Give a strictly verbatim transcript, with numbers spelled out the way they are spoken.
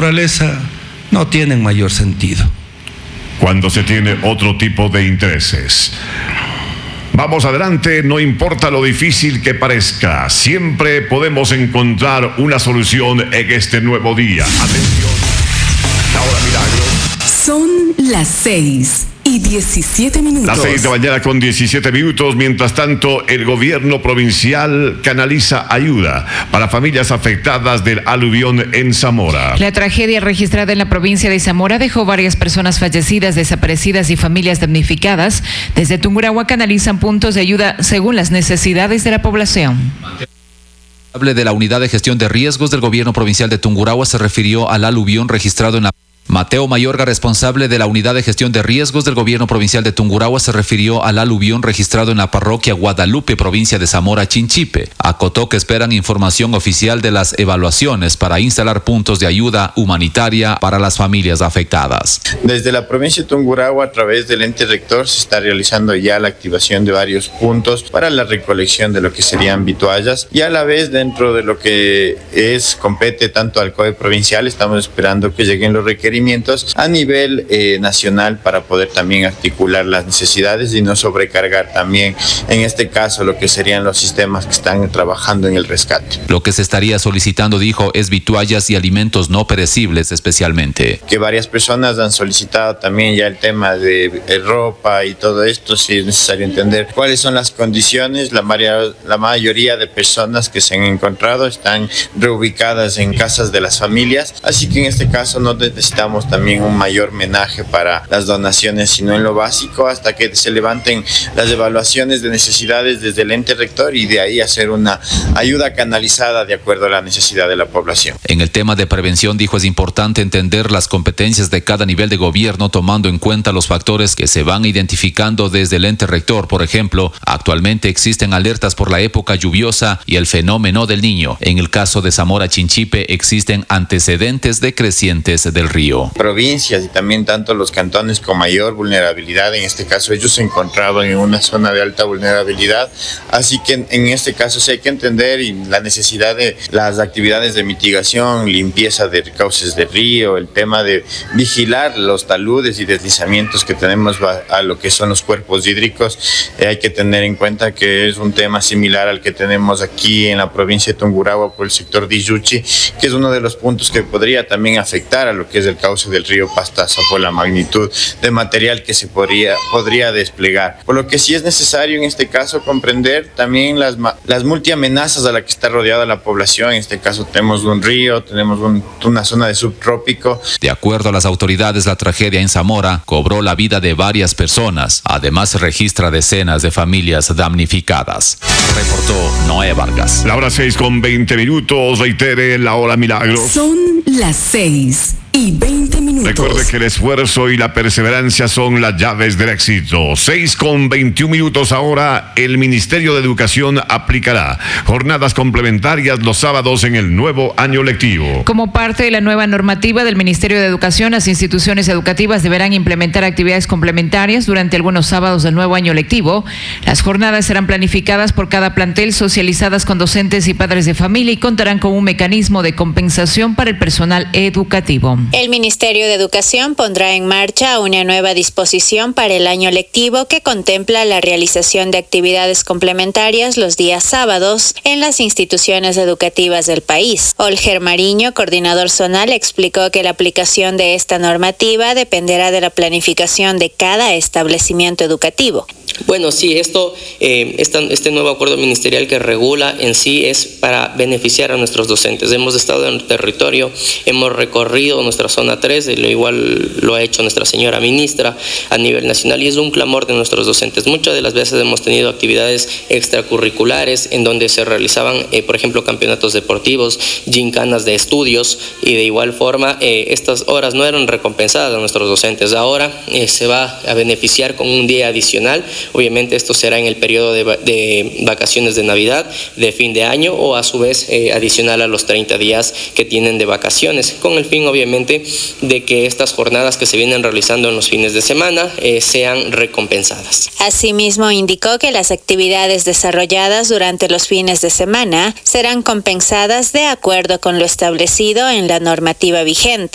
naturaleza no tienen mayor sentido. Cuando se tiene otro tipo de intereses. Vamos adelante, no importa lo difícil que parezca, siempre podemos encontrar una solución en este nuevo día. Atención, la hora milagro. Son las seis y diecisiete minutos. Las seis de la mañana con diecisiete minutos. Mientras tanto, el gobierno provincial canaliza ayuda para familias afectadas del aluvión en Zamora. La tragedia registrada en la provincia de Zamora dejó varias personas fallecidas, desaparecidas y familias damnificadas. Desde Tungurahua canalizan puntos de ayuda según las necesidades de la población. De la Unidad de Gestión de Riesgos del Gobierno Provincial de Tungurahua se refirió al aluvión registrado en la Mateo Mayorga, responsable de la Unidad de Gestión de Riesgos del Gobierno Provincial de Tungurahua, se refirió al aluvión registrado en la parroquia Guadalupe, provincia de Zamora Chinchipe. Acotó que esperan información oficial de las evaluaciones para instalar puntos de ayuda humanitaria para las familias afectadas. Desde la provincia de Tungurahua, a través del ente rector, se está realizando ya la activación de varios puntos para la recolección de lo que serían vituallas, y a la vez dentro de lo que es compete tanto al C O E provincial, estamos esperando que lleguen los requerimientos a nivel eh, nacional para poder también articular las necesidades y no sobrecargar también, en este caso, lo que serían los sistemas que están trabajando en el rescate. Lo que se estaría solicitando, dijo, es vituallas y alimentos no perecibles especialmente. Que varias personas han solicitado también ya el tema de eh, ropa y todo esto, si es necesario entender cuáles son las condiciones. La, maria, la mayoría de personas que se han encontrado están reubicadas en casas de las familias, así que en este caso no necesitamos también un mayor menaje para las donaciones, sino en lo básico hasta que se levanten las evaluaciones de necesidades desde el ente rector y de ahí hacer una ayuda canalizada de acuerdo a la necesidad de la población. En el tema de prevención, dijo, es importante entender las competencias de cada nivel de gobierno tomando en cuenta los factores que se van identificando desde el ente rector. Por ejemplo, actualmente existen alertas por la época lluviosa y el fenómeno del Niño. En el caso de Zamora Chinchipe existen antecedentes de crecientes del río. Provincias y también tanto los cantones con mayor vulnerabilidad, en este caso ellos se encontraban en una zona de alta vulnerabilidad, así que en este caso sí hay que entender y la necesidad de las actividades de mitigación, limpieza de cauces de río, el tema de vigilar los taludes y deslizamientos que tenemos a lo que son los cuerpos hídricos. Eh, hay que tener en cuenta que es un tema similar al que tenemos aquí en la provincia de Tungurahua por el sector de Iyuchi, que es uno de los puntos que podría también afectar a lo que es el cauce del río Pastaza por la magnitud de material que se podría, podría desplegar. Por lo que sí es necesario en este caso comprender también las, las multiamenazas a las que está rodeada la población. En este caso tenemos un río, tenemos un, una zona de subtrópico. De acuerdo a las autoridades, la tragedia en Zamora cobró la vida de varias personas. Además, se registra decenas de familias damnificadas. Reportó Noé Vargas. La hora seis con veinte minutos, reitere la hora milagro. Son las seis y veinte minutos. Recuerde que el esfuerzo y la perseverancia son las llaves del éxito. seis con veintiún minutos ahora, el Ministerio de Educación aplicará jornadas complementarias los sábados en el nuevo año lectivo. Como parte de la nueva normativa del Ministerio de Educación, las instituciones educativas deberán implementar actividades complementarias durante algunos sábados del nuevo año lectivo. Las jornadas serán planificadas por cada plantel, socializadas con docentes y padres de familia y contarán con un mecanismo de compensación para el personal educativo. El Ministerio de Educación pondrá en marcha una nueva disposición para el año lectivo que contempla la realización de actividades complementarias los días sábados en las instituciones educativas del país. Olger Mariño, coordinador zonal, explicó que la aplicación de esta normativa dependerá de la planificación de cada establecimiento educativo. Bueno, sí, esto, eh, esta, este nuevo acuerdo ministerial que regula en sí es para beneficiar a nuestros docentes. Hemos estado en el territorio, hemos recorrido nuestra zona tres, lo igual lo ha hecho nuestra señora ministra a nivel nacional y es un clamor de nuestros docentes. Muchas de las veces hemos tenido actividades extracurriculares en donde se realizaban, eh, por ejemplo, campeonatos deportivos, gincanas de estudios y de igual forma eh, estas horas no eran recompensadas a nuestros docentes. Ahora eh, se va a beneficiar con un día adicional. Obviamente esto será en el periodo de, de vacaciones de Navidad, de fin de año o a su vez eh, adicional a los treinta días que tienen de vacaciones, con el fin obviamente de que estas jornadas que se vienen realizando en los fines de semana eh, sean recompensadas. Asimismo, indicó que las actividades desarrolladas durante los fines de semana serán compensadas de acuerdo con lo establecido en la normativa vigente.